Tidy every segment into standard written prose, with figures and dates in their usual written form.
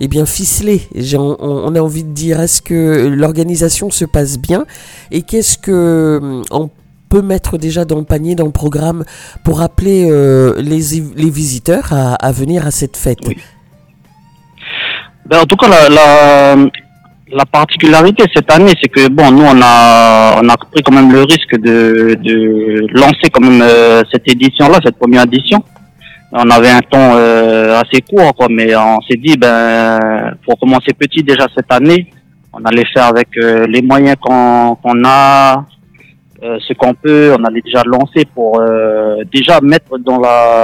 bien ficelé. On a envie de dire, est-ce que l'organisation se passe bien et qu'est-ce que on peut mettre déjà dans le panier, dans le programme pour appeler les visiteurs à venir à cette fête. Oui. Ben, en tout cas, la particularité cette année, c'est que bon, nous on a pris quand même le risque de lancer quand même cette édition-là, cette première édition. On avait un temps assez court, quoi, mais on s'est dit, ben, pour commencer petit déjà cette année, on allait faire avec les moyens qu'on a, ce qu'on peut. On allait déjà lancer pour déjà mettre dans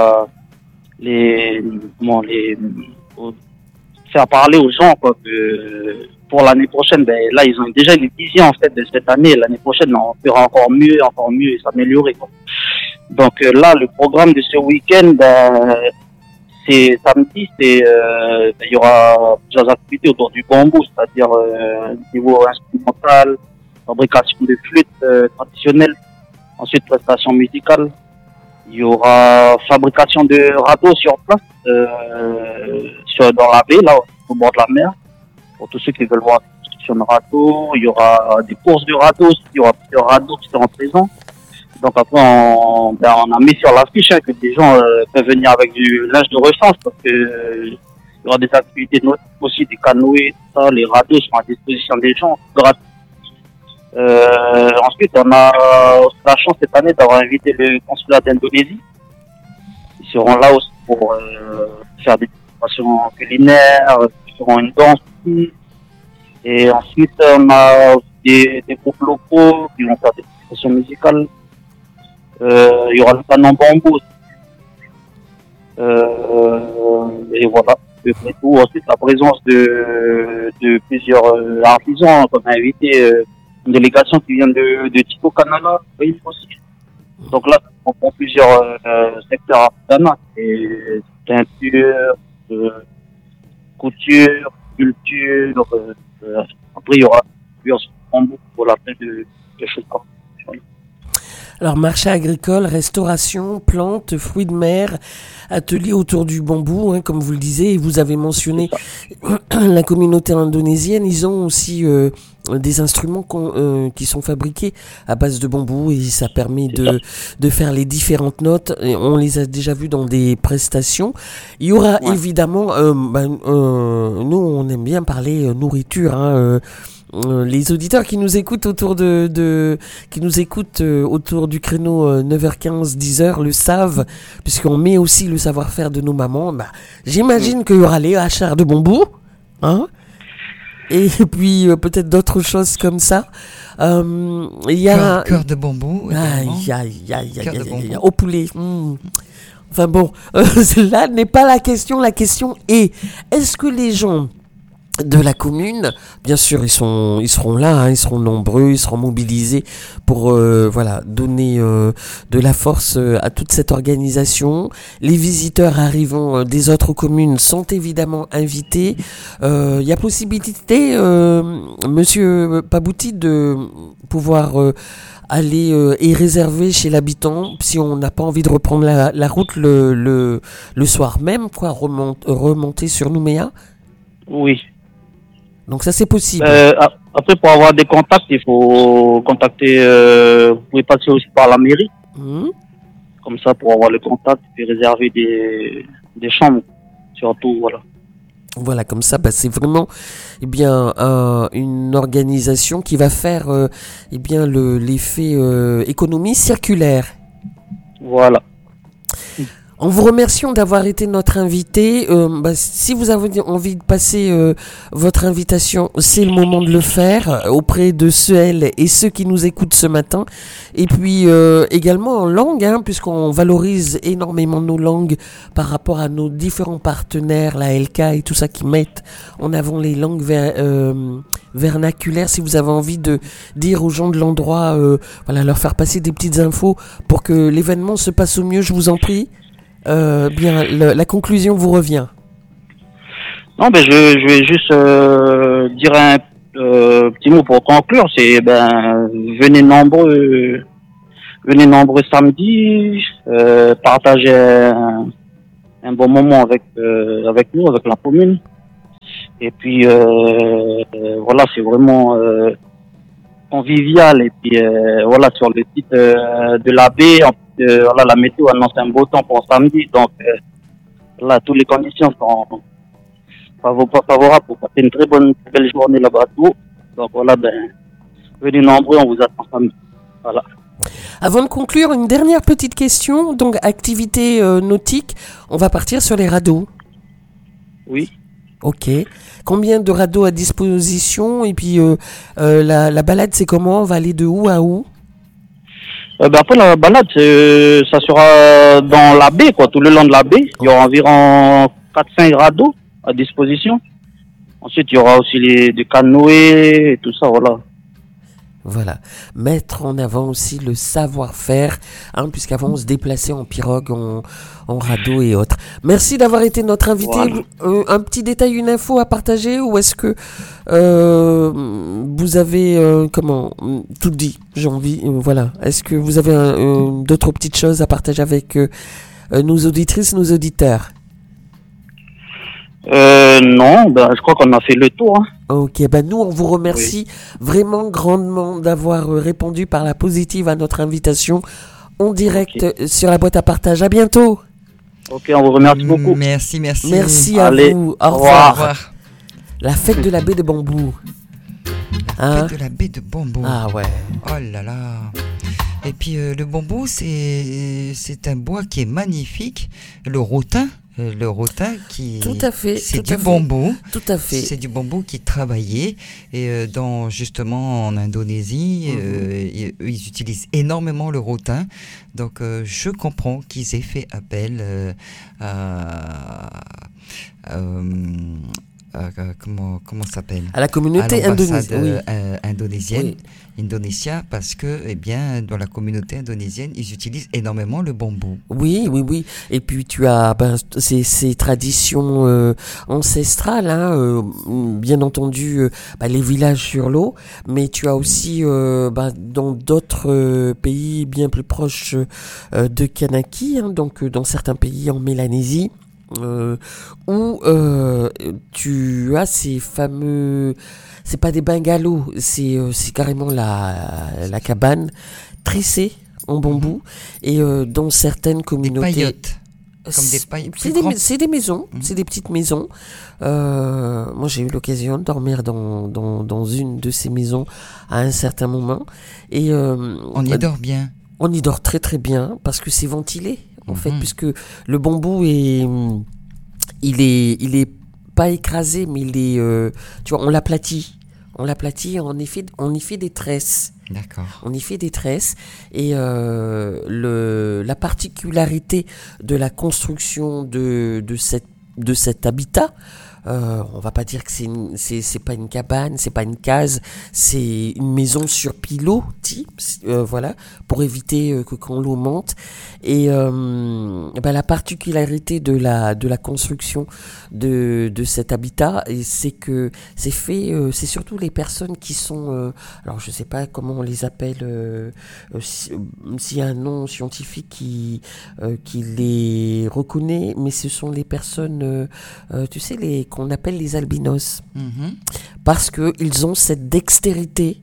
faire parler aux gens, quoi, que pour l'année prochaine, ben là ils ont déjà une vision en fait de cette année. L'année prochaine, on fera encore mieux et s'améliorer, quoi. Donc là, le programme de ce week-end, c'est samedi, il y aura plusieurs activités autour du bambou, c'est-à-dire niveau instrumental, fabrication de flûtes traditionnelles, ensuite prestation musicale. Il y aura fabrication de radeaux sur place, dans la baie, là, au bord de la mer, pour tous ceux qui veulent voir la construction de radeaux. Il y aura des courses de radeaux, il y aura plusieurs radeaux qui seront présents. Donc après, on a mis sur l'affiche que des gens peuvent venir avec du linge de rechange parce que il y aura des activités nautiques aussi, des canoës, tout ça. Les radeaux seront à disposition des gens. Ensuite, on a la chance cette année d'avoir invité le consulat d'Indonésie. Ils seront là aussi pour faire des démonstrations culinaires, ils feront une danse aussi. Et ensuite, on a des groupes locaux qui vont faire des démonstrations musicales. Il y aura le canon bambou aussi. Et voilà, c'est tout. Ensuite, la présence de plusieurs artisans, qu'on a invité une délégation qui vient de Tico Canada, oui, aussi. Donc là, on prend plusieurs secteurs artisanaux, c'est teinture, couture, culture. Donc, après, il y aura plusieurs bambous pour la fin de choses comme ça. Alors, marché agricole, restauration, plantes, fruits de mer, atelier autour du bambou, hein, comme vous le disiez, et vous avez mentionné la communauté indonésienne, ils ont aussi des instruments qui sont fabriqués à base de bambou et ça permet de faire les différentes notes. Et on les a déjà vus dans des prestations. Il y aura évidemment, nous on aime bien parler nourriture, hein, les auditeurs qui nous écoutent autour autour du créneau 9h15 10h le savent, puisqu'on met aussi le savoir-faire de nos mamans. J'imagine qu'il y aura les hachars de bambou, hein, et puis peut-être d'autres choses comme ça. Il y a cœur de bambou, au poulet. Enfin bon, là n'est pas la question. La question est, est-ce que les gens de la commune, bien sûr, ils seront là, hein, ils seront nombreux, ils seront mobilisés pour donner de la force à toute cette organisation. Les visiteurs arrivant des autres communes sont évidemment invités. Il y a possibilité, Monsieur Pabouti, de pouvoir aller et réserver chez l'habitant si on n'a pas envie de reprendre la route le soir même, quoi, remonter sur Nouméa. Oui. Donc ça c'est possible. Après, pour avoir des contacts, il faut contacter. Vous pouvez passer aussi par la mairie. Comme ça, pour avoir le contact et réserver des chambres, surtout, voilà. Voilà, comme ça, c'est vraiment, une organisation qui va faire, l'effet économie circulaire. Voilà. En vous remerciant d'avoir été notre invité. Si vous avez envie de passer votre invitation, c'est le moment de le faire auprès de celles et ceux qui nous écoutent ce matin. Et puis également en langue, hein, puisqu'on valorise énormément nos langues par rapport à nos différents partenaires, la LK et tout ça qui mettent en avant les langues vernaculaires. Si vous avez envie de dire aux gens de l'endroit, leur faire passer des petites infos pour que l'événement se passe au mieux, je vous en prie. La conclusion vous revient. Non, je vais juste dire un petit mot pour conclure. C'est venez nombreux samedi, partager un bon moment avec nous, avec la commune. Et puis voilà, c'est vraiment convivial. Et puis voilà, sur le site de la baie, voilà, la météo annonce un beau temps pour samedi. Donc là, toutes les conditions sont favorables pour passer une très belle journée là-bas. Donc voilà, venez nombreux, on vous attend samedi. Voilà. Avant de conclure, une dernière petite question. Donc, activité nautique, on va partir sur les radeaux. Oui. Ok. Combien de radeaux à disposition? Et puis, la balade, c'est comment? On va aller de où à où? Après la balade, ça sera dans la baie, quoi, tout le long de la baie. Il y aura environ 4-5 radeaux à disposition. Ensuite, il y aura aussi des canoës et tout ça, voilà. Voilà, mettre en avant aussi le savoir-faire, puisqu'avant on se déplaçait en pirogue, en radeau et autres. Merci d'avoir été notre invité. Voilà. Un petit détail, une info à partager, ou est-ce que vous avez tout dit, j'ai envie, voilà. Est-ce que vous avez d'autres petites choses à partager avec nos auditrices, nos auditeurs? Non, je crois qu'on a fait le tour. Hein. Ok, nous on vous remercie vraiment grandement d'avoir répondu par la positive à notre invitation en direct sur la boîte à partage. À bientôt. Ok, on vous remercie beaucoup. Merci. Merci à vous. Au revoir. La fête de la baie de bambou. La fête de la baie de bambou. Ah ouais. Oh là là. Et puis le bambou, c'est un bois qui est magnifique. Le rotin qui... Tout à fait. C'est du bambou. Tout à fait. C'est du bambou qui est travaillé. Et justement en Indonésie, ils utilisent énormément le rotin. Donc je comprends qu'ils aient fait appel comment ça s'appelle, à la communauté indonésienne, Indonésia, parce que dans la communauté indonésienne ils utilisent énormément le bambou. Oui. Et puis tu as ces traditions ancestrales, bien entendu, les villages sur l'eau, mais tu as aussi dans d'autres pays bien plus proches de Kanaki, donc dans certains pays en Mélanésie. Où tu as ces fameux, c'est pas des bungalows, c'est carrément la cabane tressée en bambou, et dans certaines communautés, des paillotes, comme des paillotes. C'est des maisons, c'est des petites maisons. Moi j'ai eu l'occasion de dormir dans une de ces maisons à un certain moment, et on y dort bien. On y dort très très bien parce que c'est ventilé. En fait, puisque le bambou il est pas écrasé, mais il est, tu vois, on l'aplatit, on y fait des tresses. D'accord. On y fait des tresses, et la particularité de la construction de cet habitat, on va pas dire que c'est pas une cabane, c'est pas une case, c'est une maison sur pilotis, voilà, pour éviter que quand l'eau monte. Et la particularité de la construction de cet habitat, c'est que c'est fait, c'est surtout les personnes qui sont, alors je sais pas comment on les appelle, s'il y a un nom scientifique qui les reconnaît, mais ce sont les personnes, tu sais, qu'on appelle les albinos, parce que ils ont cette dextérité,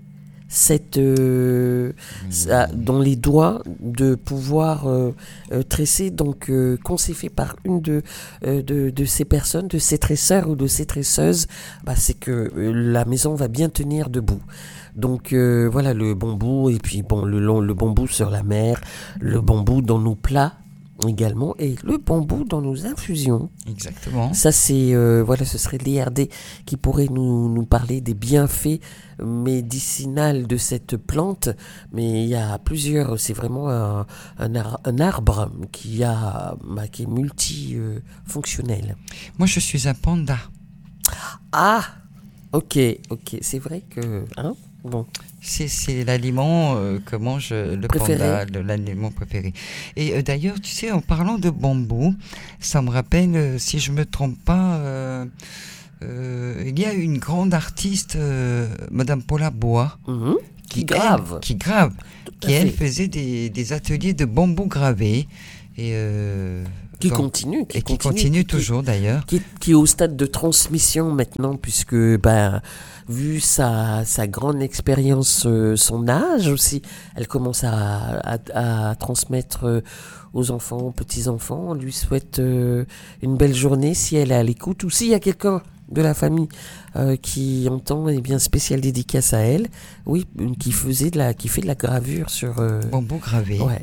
dans les doigts, de pouvoir tresser. Donc quand c'est fait par une de ces personnes, de ces tresseurs ou de ces tresseuses, c'est que la maison va bien tenir debout. Donc voilà, le bambou, et puis le bambou sur la mer, le bambou dans nos plats également, et le bambou dans nos infusions. Exactement. Ça c'est ce serait l'IRD qui pourrait nous parler des bienfaits médicinaux de cette plante, mais il y a plusieurs. C'est vraiment un arbre qui est multifonctionnel. Moi je suis un panda. Ah, ok, c'est vrai que bon. C'est l'aliment que mange le préféré. Panda, l'aliment préféré. Et d'ailleurs, tu sais, en parlant de bambou, ça me rappelle, si je me trompe pas, il y a une grande artiste, Madame Paula Bois, qui grave, qui elle faisait des ateliers de bambou gravé. Et Qui continue toujours d'ailleurs. Qui est au stade de transmission maintenant, puisque vu sa grande expérience, son âge aussi, elle commence à transmettre aux enfants, aux petits-enfants. On lui souhaite une belle journée si elle est à l'écoute, ou s'il y a quelqu'un de la famille qui entend, spéciale dédicace à elle. Oui, qui fait de la gravure sur... Bambou gravé. Ouais.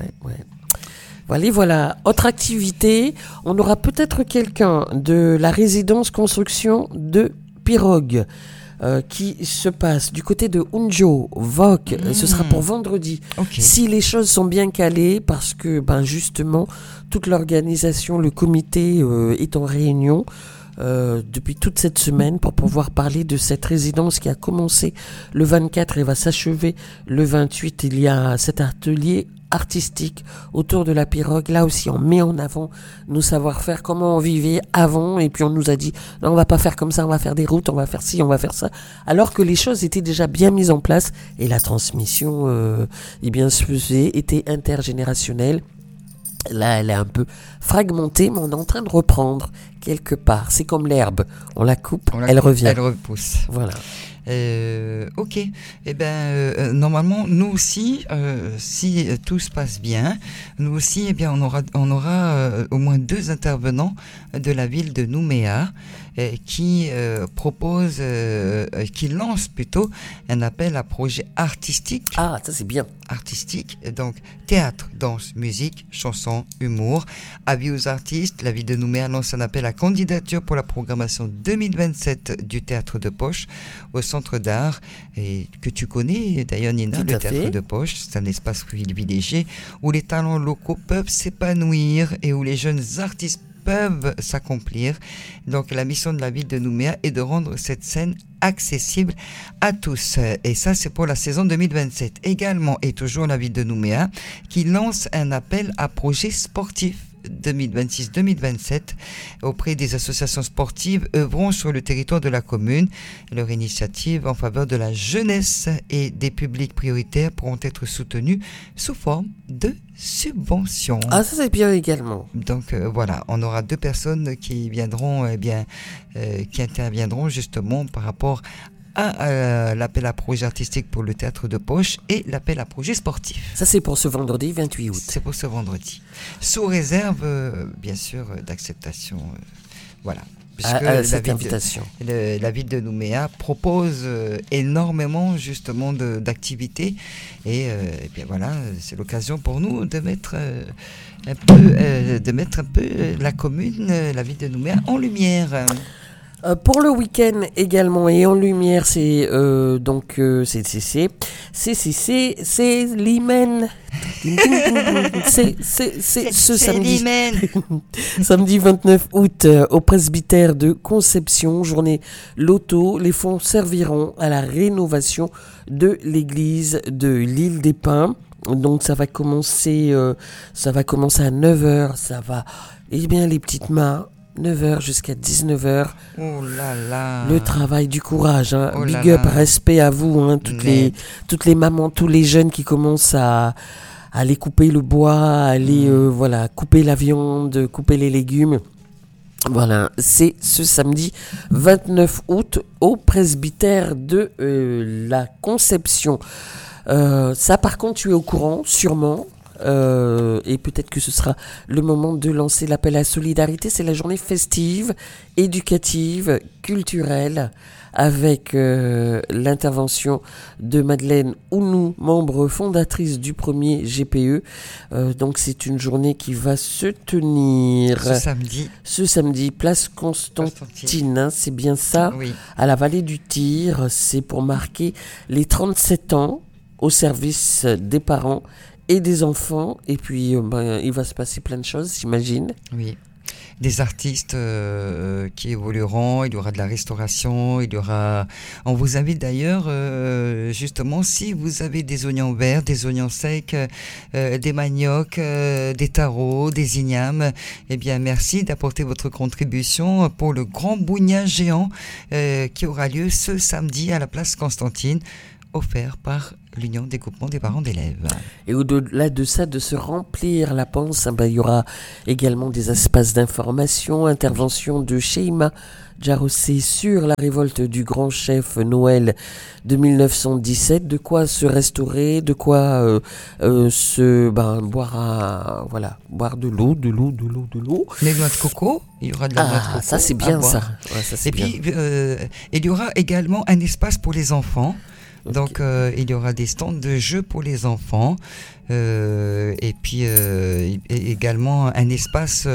Voilà. Autre activité, on aura peut-être quelqu'un de la résidence construction de Pirogue qui se passe du côté de Unjo, Vok. Ce sera pour vendredi. Okay. Si les choses sont bien calées, parce que justement, toute l'organisation, le comité est en réunion depuis toute cette semaine pour pouvoir parler de cette résidence qui a commencé le 24 et va s'achever le 28. Il y a cet atelier artistique autour de la Pirogue. Là aussi, on met en avant nos savoir-faire, comment on vivait avant, et puis on nous a dit non, on va pas faire comme ça, on va faire des routes, on va faire ci, on va faire ça, alors que les choses étaient déjà bien mises en place et la transmission se faisait, était intergénérationnelle. Là, elle est un peu fragmentée, mais on est en train de reprendre quelque part. C'est comme l'herbe, on la coupe, elle revient. Elle repousse. Voilà. Ok. Normalement, nous aussi, si tout se passe bien, nous aussi, on aura au moins 2 intervenants de la ville de Nouméa qui propose, qui lance plutôt un appel à projet artistique. Ah, ça c'est bien. Artistique, donc théâtre, danse, musique, chanson, humour. Avis aux artistes, la ville de Nouméa lance un appel à candidature pour la programmation 2027 du théâtre de Poche au centre d'art, et que tu connais d'ailleurs, Nina. Le théâtre de Poche, c'est un espace privilégié où les talents locaux peuvent s'épanouir et où les jeunes artistes peuvent s'accomplir. Donc la mission de la ville de Nouméa est de rendre cette scène accessible à tous, et ça c'est pour la saison 2027. Également, et toujours la ville de Nouméa qui lance un appel à projets sportifs 2026-2027 auprès des associations sportives œuvrant sur le territoire de la commune. Leur initiative en faveur de la jeunesse et des publics prioritaires pourront être soutenues sous forme de subventions. Ah, ça c'est bien également. Donc voilà, on aura 2 personnes qui viendront, qui interviendront justement par rapport à l'appel à projet artistique pour le théâtre de Poche et l'appel à projet sportif. Ça c'est pour ce vendredi 28 août. C'est pour ce vendredi. Sous réserve, bien sûr, d'acceptation. Voilà. À cette invitation. La ville de Nouméa propose énormément justement d'activités et bien voilà, c'est l'occasion pour nous de mettre un peu la commune, la ville de Nouméa en lumière. Pour le week-end également et en lumière, c'est l'hymen. C'est ce samedi. Samedi 29 août au presbytère de Conception, journée loto. Les fonds serviront à la rénovation de l'église de l'Île des Pins. Donc ça va commencer à 9h. Ça va, les petites mains. 9h jusqu'à 19h. Oh là là. Le travail du courage. Hein. Oh Big up, respect à vous. Hein. Toutes les mamans, tous les jeunes qui commencent à aller couper le bois, à aller couper la viande, couper les légumes. Voilà, c'est ce samedi 29 août au presbytère de la Conception. Ça par contre, tu es au courant, sûrement. Et peut-être que ce sera le moment de lancer l'appel à la solidarité. C'est la journée festive, éducative, culturelle, avec l'intervention de Madeleine Ounou, membre fondatrice du premier GPE. Donc c'est une journée qui va se tenir ce samedi, place Constantine, hein, c'est bien ça, oui. À la vallée du Tir. C'est pour marquer les 37 ans au service des parents et des enfants, et puis il va se passer plein de choses, j'imagine. Oui, des artistes qui évolueront, il y aura de la restauration, on vous invite d'ailleurs, justement, si vous avez des oignons verts, des oignons secs, des maniocs, des tarots, des ignames, eh bien merci d'apporter votre contribution pour le grand bougna géant qui aura lieu ce samedi à la place Constantine, offert par l'Union des groupements des parents d'élèves. Et au-delà de ça, de se remplir la panse, il y aura également des espaces d'information, intervention de Sheima Jarossé sur la révolte du grand chef Noël de 1917, de quoi se restaurer, de quoi boire de l'eau. Les noix de coco, il y aura de la noix de coco. Ça c'est bien ça. Ouais, ça c'est bien. Puis il y aura également un espace pour les enfants. Okay. Donc il y aura des stands de jeux pour les enfants et puis également un espace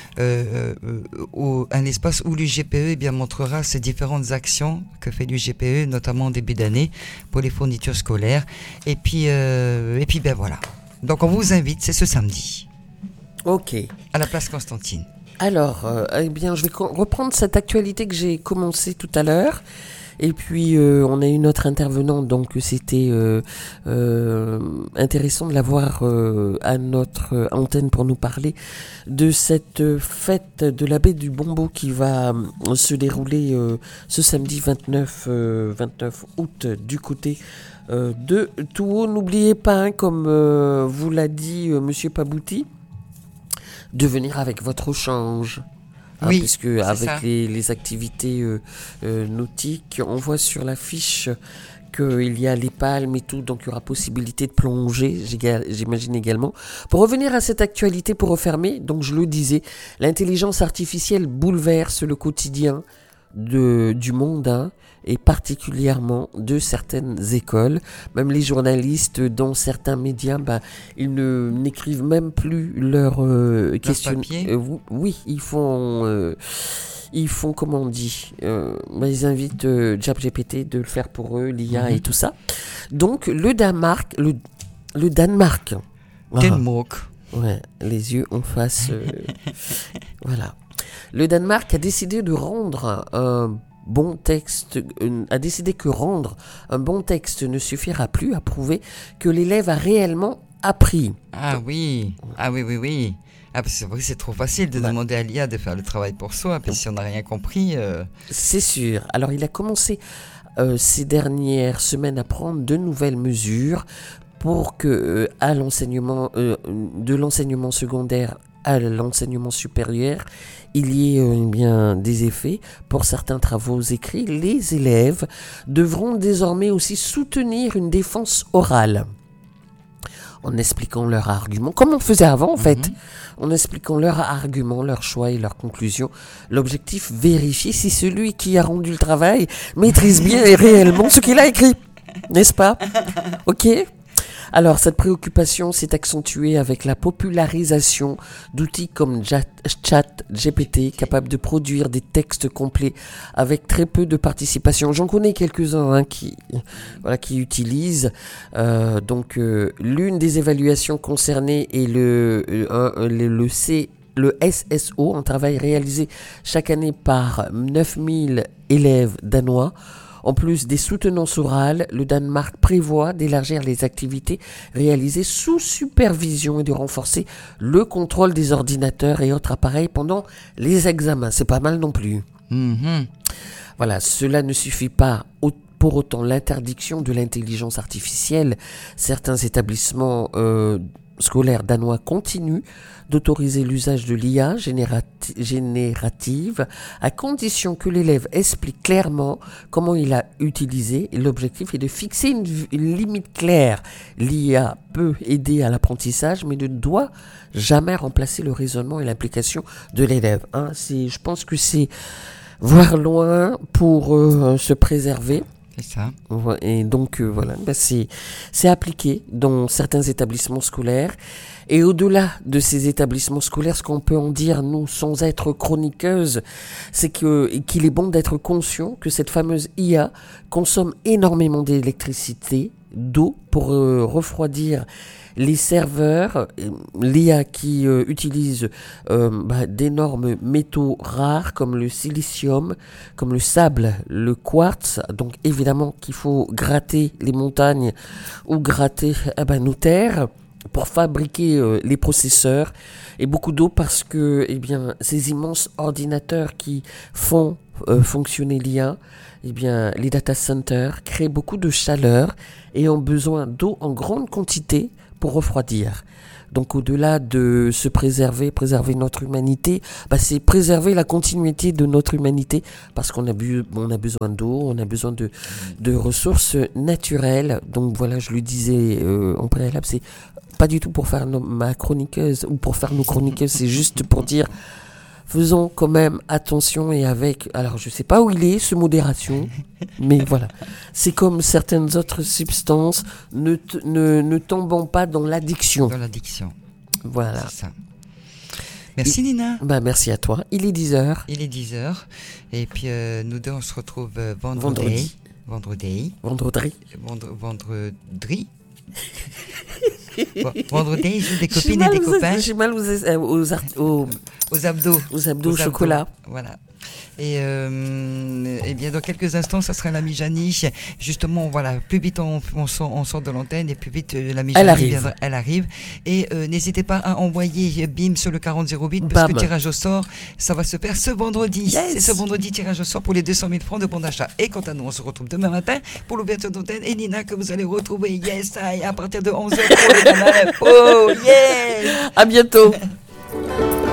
où l'UGPE montrera ses différentes actions que fait l'UGPE, notamment en début d'année pour les fournitures scolaires et puis voilà. Donc on vous invite, c'est ce samedi. Ok. À la place Constantine. Alors je vais reprendre cette actualité que j'ai commencé tout à l'heure. Et puis on a eu notre intervenant, donc c'était intéressant de l'avoir à notre antenne pour nous parler de cette fête de la baie du Bombo qui va se dérouler ce samedi 29 août du côté de Touault. N'oubliez pas, comme vous l'a dit Monsieur Pabouti, de venir avec votre change. Oui, puisque avec les activités nautiques, on voit sur l'affiche qu'il y a les palmes et tout, donc il y aura possibilité de plonger, j'imagine également. Pour revenir à cette actualité, pour refermer, donc je le disais, l'intelligence artificielle bouleverse le quotidien du monde, et particulièrement de certaines écoles. Même les journalistes dans certains médias, ils n'écrivent même plus leurs questions. Oui, ils font comment on dit, ils invitent ChatGPT de le faire pour eux, l'IA et tout ça. Donc le Danemark, ouais, les yeux en face, voilà. Le Danemark a décidé de rendre rendre un bon texte ne suffira plus à prouver que l'élève a réellement appris. Ah oui. Ah, c'est vrai que c'est trop facile de demander à l'IA de faire le travail pour soi, puis si on n'a rien compris... C'est sûr. Alors il a commencé ces dernières semaines à prendre de nouvelles mesures pour que à l'enseignement de l'enseignement secondaire à l'enseignement supérieur, il y ait des effets. Pour certains travaux écrits, les élèves devront désormais aussi soutenir une défense orale en expliquant leurs arguments, comme on faisait avant en fait, en expliquant leurs arguments, leurs choix et leurs conclusions. L'objectif, vérifier si celui qui a rendu le travail maîtrise bien et réellement ce qu'il a écrit, n'est-ce pas? Ok. Alors, cette préoccupation s'est accentuée avec la popularisation d'outils comme ChatGPT, capable de produire des textes complets avec très peu de participation. J'en connais quelques-uns qui utilisent. L'une des évaluations concernées est le SSO, un travail réalisé chaque année par 9000 élèves danois. En plus des soutenances orales, le Danemark prévoit d'élargir les activités réalisées sous supervision et de renforcer le contrôle des ordinateurs et autres appareils pendant les examens. C'est pas mal non plus. Voilà, cela ne suffit pas pour autant l'interdiction de l'intelligence artificielle. Certains établissements scolaires danois continuent d'autoriser l'usage de l'IA générative à condition que l'élève explique clairement comment il a utilisé. L'objectif est de fixer une limite claire. L'IA peut aider à l'apprentissage mais ne doit jamais remplacer le raisonnement et l'implication de l'élève. Je pense que c'est voir loin pour se préserver. C'est ça. Et donc c'est appliqué dans certains établissements scolaires. Et au-delà de ces établissements scolaires, ce qu'on peut en dire, nous, sans être chroniqueuse, c'est qu'il est bon d'être conscient que cette fameuse IA consomme énormément d'électricité, d'eau pour refroidir les serveurs. L'IA qui utilise d'énormes métaux rares comme le silicium, comme le sable, le quartz. Donc évidemment qu'il faut gratter les montagnes ou gratter nos terres pour fabriquer les processeurs, et beaucoup d'eau parce que ces immenses ordinateurs qui font fonctionner l'IA, eh bien, les data centers créent beaucoup de chaleur et ont besoin d'eau en grande quantité pour refroidir. Donc au-delà de se préserver notre humanité, c'est préserver la continuité de notre humanité parce qu'on a besoin d'eau, on a besoin de ressources naturelles. Donc voilà, je le disais en préalable, c'est pas du tout pour faire ma chroniqueuse ou pour faire nos chroniqueuses, c'est juste pour dire faisons quand même attention et avec, alors je sais pas où il est, ce modération, mais voilà. C'est comme certaines autres substances, ne tombons pas dans l'addiction. Dans l'addiction. Voilà. C'est ça. Merci Nina. Merci à toi. Il est 10h. Il est 10h. Et puis nous deux, on se retrouve vendredi. Vendredi. Vendredi, j'ai des copines et des copains. J'ai mal aux abdos. Aux abdos au chocolat. Voilà. Et bien dans quelques instants, ça sera l'amie Janie. Justement, voilà, plus vite on sort de l'antenne et plus vite l'amie Janie elle arrive. Et n'hésitez pas à envoyer BIM sur le 4008 parce que tirage au sort, ça va se faire ce vendredi. Yes. C'est ce vendredi tirage au sort pour les 200 000 francs de bon d'achat. Et quant à nous, on se retrouve demain matin pour l'ouverture d'antenne. Et Nina que vous allez retrouver à partir de 11h pour le canal. Oh yes. À bientôt.